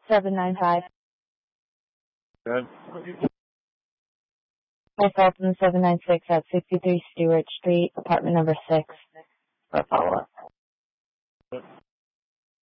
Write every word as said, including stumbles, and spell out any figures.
seven nine five. Good. Call Fulton seven nine six at sixty-three Stewart Street, apartment number six, for a follow-up.